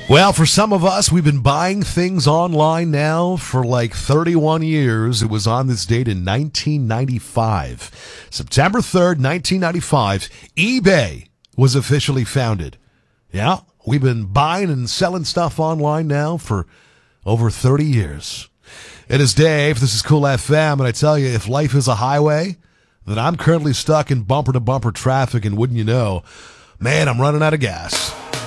Well, for some of us, we've been buying things online now for like 31 years. It was on this date in 1995. September 3rd, 1995, eBay was officially founded. Yeah, we've been buying and selling stuff online now for over 30 years. It is Dave. This is Cool FM, and I tell you, if life is a highway, then I'm currently stuck in bumper-to-bumper traffic, and wouldn't you know, man, I'm running out of gas.